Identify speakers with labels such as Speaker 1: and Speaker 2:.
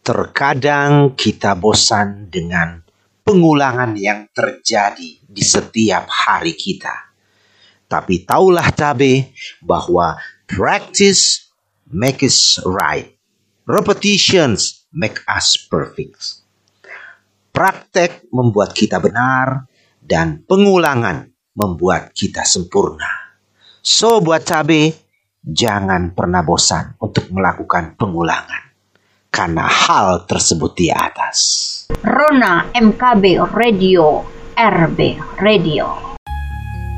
Speaker 1: Terkadang kita bosan dengan pengulangan yang terjadi di setiap hari kita. Tapi taulah cabe bahwa practice makes right. Repetitions make us perfect. Praktek membuat kita benar dan pengulangan membuat kita sempurna. So buat cabe, jangan pernah bosan untuk melakukan pengulangan. Karena hal tersebut di atas.
Speaker 2: Rona MKB Radio, RB Radio.